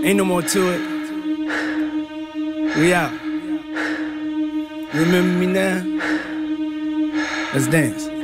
Ain't no more to it. We out. Remember me now? Let's dance.